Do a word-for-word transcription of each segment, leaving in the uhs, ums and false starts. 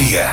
kelyje.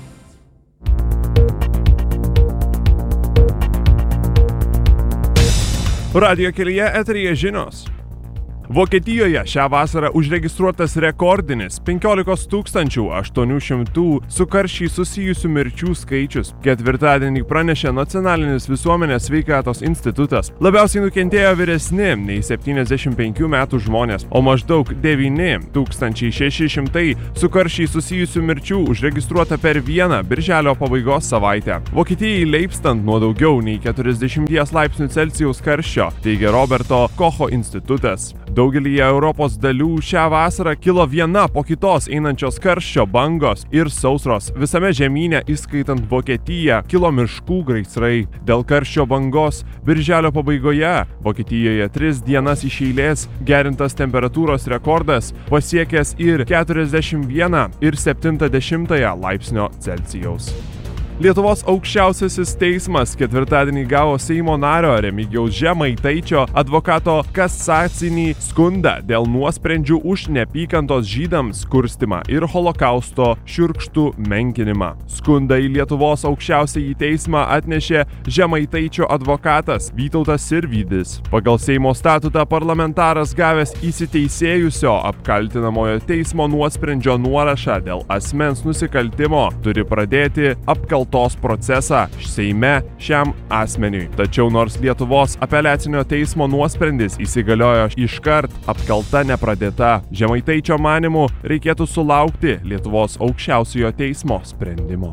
Radijo kelyje eteryje žinios. Vokietijoje šią vasarą užregistruotas rekordinis penkiolikos tūkstančių aštuonių šimtų su karščiai susijusių mirčių skaičius. Ketvirtadienį pranešė Nacionalinis visuomenės sveikatos institutas. Labiausiai nukentėjo vyresni nei septyniasdešimt penkių metų žmonės, o maždaug devyni tūkstančiai šeši šimtai su karščiai susijusių mirčių užregistruota per vieną birželio pabaigos savaitę. Vokietijai leipstant nuo daugiau nei keturiasdešimties laipsnių Celsijaus karščio, teigia Roberto Kocho institutas. Daugelyje Europos dalių šią vasarą kilo viena po kitos einančios karščio bangos ir sausros. Visame žemyne, įskaitant Vokietiją, kilo miškų gaisrai. Dėl karščio bangos birželio pabaigoje Vokietijoje tris dienas iš eilės gerintas temperatūros rekordas pasiekęs ir keturiasdešimt vieną ir septyniasdešimt dešimtąją laipsnio Celsijaus. Lietuvos aukščiausiasis teismas ketvirtadienį gavo Seimo nario Remigijaus Žemaitaičio advokato kasacinį skundą dėl nuosprendžių už neapykantos žydams kurstymą ir holokausto šiurkštų menkinimą. Skundą į Lietuvos aukščiausiąjį teismą atnešė Žemaitaičio advokatas Vytautas Sirvydis. Pagal Seimo statutą parlamentaras gavęs įsiteisėjusio apkaltinamojo teismo nuosprendžio nuorašą dėl asmens nusikaltimo turi pradėti apkaltinamą tos procesą Seime šiam asmeniui. Tačiau nors Lietuvos apeliacinio teismo nuosprendis įsigaliojo iškart, apkalta nepradėta. Žemaitaičio manymu reikėtų sulaukti Lietuvos aukščiausiojo teismo sprendimo.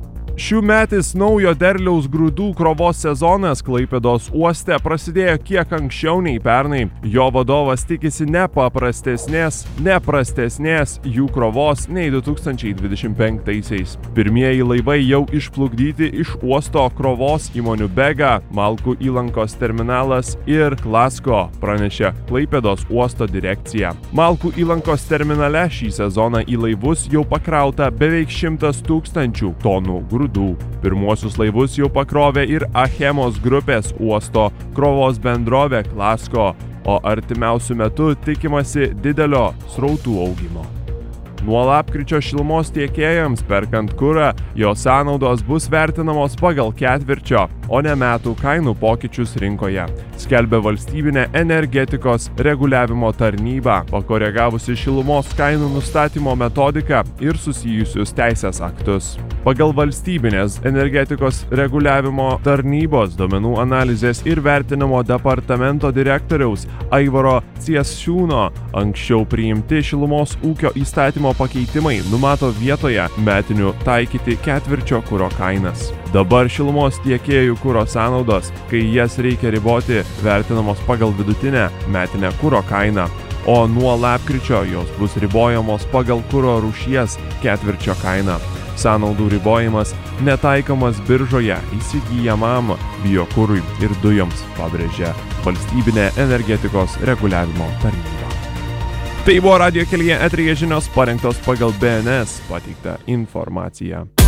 Šiųmetis naujo derliaus grūdų krovos sezonas Klaipėdos uoste prasidėjo kiek anksčiau nei pernai. Jo vadovas tikisi nepaprastesnės, neprastesnės jų krovos nei du tūkstančiai dvidešimt penktaisiais. Pirmieji laivai jau išplukdyti iš uosto krovos įmonių Bega, Malkų įlankos terminalas ir Klasko, pranešė Klaipėdos uosto direkcija. Malkų įlankos terminale šį sezoną į laivus jau pakrauta beveik šimtas tūkstančių tonų grūdų. Pirmuosius laivus jau pakrovė ir Achemos grupės uosto krovos bendrovė Klasko, o artimiausiu metu tikimasi didelio srautų augimo. Nuo lapkričio šilumos tiekėjams perkant kurą, jo sąnaudos bus vertinamos pagal ketvirčio, o ne metų kainų pokyčius rinkoje, skelbia valstybinė energetikos reguliavimo tarnyba, pakoregavusi šilumos kainų nustatymo metodiką ir susijusius teisės aktus. Pagal valstybinės energetikos reguliavimo tarnybos duomenų analizės ir vertinimo departamento direktoriaus Aivaro Ciesiūno anksčiau priimti šilumos ūkio įstatymo pakeitimai numato vietoje metinių taikyti ketvirčio kuro kainas. Dabar šilumos tiekėjų kuro sąnaudos, kai jas reikia riboti, vertinamos pagal vidutinę metinę kuro kainą, o nuo lapkričio jos bus ribojamos pagal kuro rūšies ketvirčio kainą. Sąnaudų ribojimas netaikomas biržoje įsigyjamam biokurui ir dujoms, pabrėžė valstybinė energetikos reguliavimo tarnyba. Tai buvo Radijo kelyje eteryje žinios parengtos pagal B N S pateiktą informaciją.